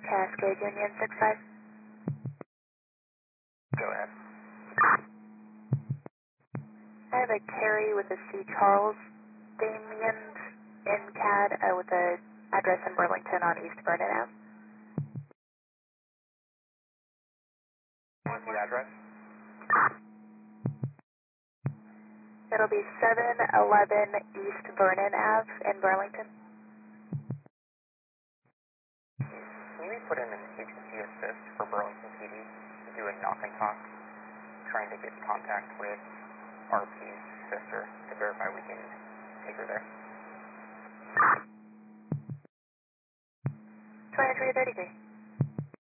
Cascade Union 65. Go ahead. I have a Carrie with a C. Charles Damien in CAD with a address in Burlington on East Vernon Ave. What's the address? It'll be 711 East Vernon Ave in Burlington. Can you put in an agency assist for Burlington PD to do a knock and talk, trying to get contact with RP's sister to verify we can take her there? 23 to 33.